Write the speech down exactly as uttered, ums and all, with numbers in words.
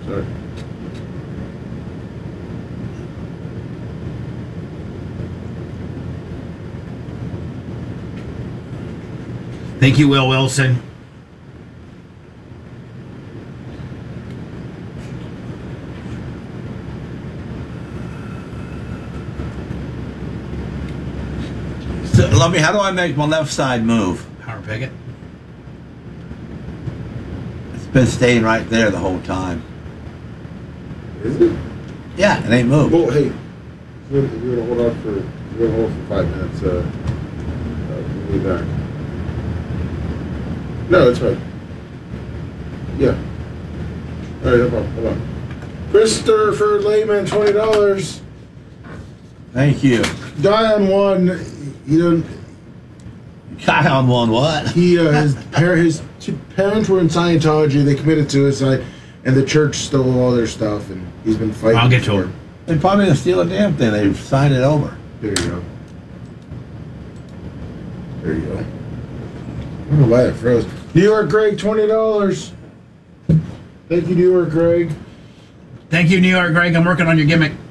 Sorry. Thank you, Will Wilson. So, Lummy, how do I make my left side move? Power Picket. It's been staying right there the whole time. Is it? Yeah, it ain't moved. Well, hey, you're gonna, you're gonna hold on for you're gonna hold for five minutes. Uh, uh, we'll be back. No, that's right. Yeah. All right, no problem. Hold on. Christopher Lehman, twenty dollars. Thank you. Guy on one. He don't. Guy on one what? He uh, his par- his two parents were in Scientology. They committed suicide, and the church stole all their stuff. And he's been fighting. I'll get to for her. it. They probably didn't steal a damn thing. They signed it over. There you go. There you go. I don't know why that froze. New York Greg, twenty dollars. Thank you, New York Greg. Thank you, New York Greg. I'm working on your gimmick.